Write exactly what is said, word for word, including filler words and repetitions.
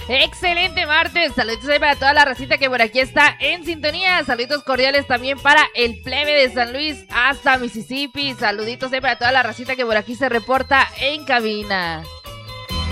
Excelente martes, saluditos ahí para toda la racita que por aquí está en sintonía, saluditos cordiales también para el plebe de San Luis hasta Mississippi, saluditos ahí para toda la racita que por aquí se reporta en cabina.